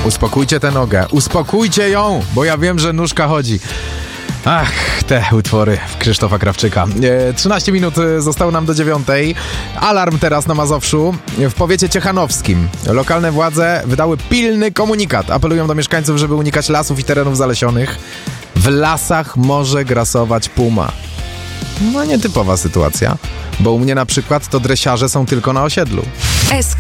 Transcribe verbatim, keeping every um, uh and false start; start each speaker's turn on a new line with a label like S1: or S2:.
S1: Uspokójcie tę nogę, uspokójcie ją, bo ja wiem, że nóżka chodzi. Ach, te utwory Krzysztofa Krawczyka. E, trzynaście minut zostało nam do dziewiątej. Alarm teraz na Mazowszu. W powiecie ciechanowskim lokalne władze wydały pilny komunikat. Apelują do mieszkańców, żeby unikać lasów i terenów zalesionych. W lasach może grasować puma. No nietypowa sytuacja, bo u mnie na przykład to dresiarze są tylko na osiedlu.